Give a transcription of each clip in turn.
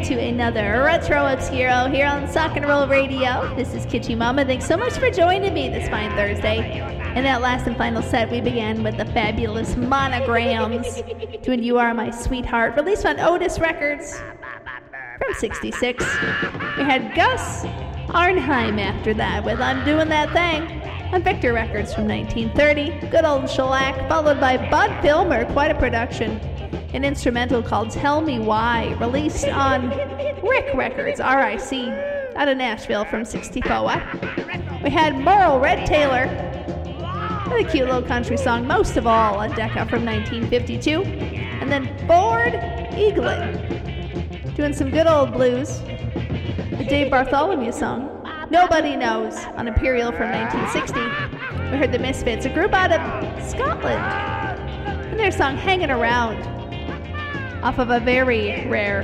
to another Retro Obscuro here on Sock and Roll Radio. This is Kitschy Mama. Thanks so much for joining me this fine Thursday. In that last and final set, we began with the fabulous Monograms doing You Are My Sweetheart, released on Otis Records from '66. We had Gus Arnheim after that with I'm Doing That Thing on Victor Records from 1930. Good old shellac, followed by Bud Filmer, quite a production. An instrumental called Tell Me Why, released on Rick Records, R.I.C., out of Nashville from '64. We had Merle Red Taylor with a cute little country song, Most of All, a Decca from 1952. And then Ford Eaglin doing some good old blues. The Dave Bartholomew song, Nobody Knows, on Imperial from 1960. We heard the Misfits, a group out of Scotland, and their song Hanging Around, off of a very rare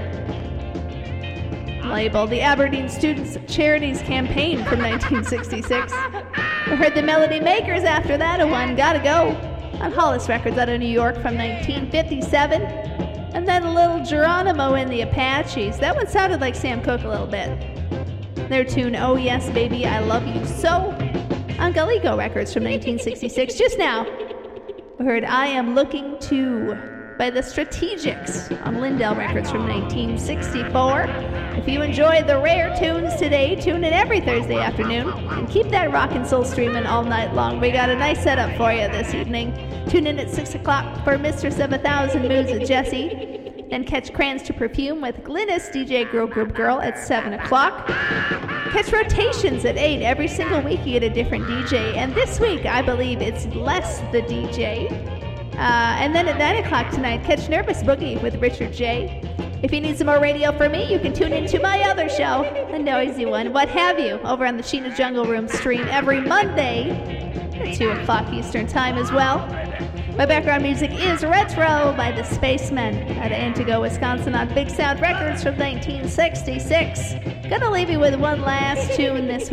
label, the Aberdeen Students Charities Campaign from 1966. We heard the Melody Makers after that, a One Gotta Go, on Hollis Records out of New York from 1957. And then a little Geronimo and the Apaches. That one sounded like Sam Cooke a little bit. Their tune, Oh Yes Baby, I Love You So, on Galico Records from 1966. Just now, we heard I Am Looking To by the Strategics on Lindell Records from 1964. If you enjoy the rare tunes today, tune in every Thursday afternoon and keep that rock and soul streaming all night long. We got a nice setup for you this evening. Tune in at 6 o'clock for Mistress of 1,000 Moods with Jessie. Then catch Crayons to Perfume with Glynis, DJ Girl Group Girl, at 7 o'clock. Catch Rotations at 8. Every single week you get a different DJ. And this week, I believe it's Les the DJ. And then at 9 o'clock tonight, catch Nervous Boogie with Richard J. If you need some more radio from me, you can tune into my other show, The Noisy One, What Have You, over on the Sheena Jungle Room stream every Monday at 2 o'clock Eastern Time as well. My background music is Retro by the Spacemen out of Antigo, Wisconsin on Big Sound Records from 1966. Gonna leave you with one last tune this week.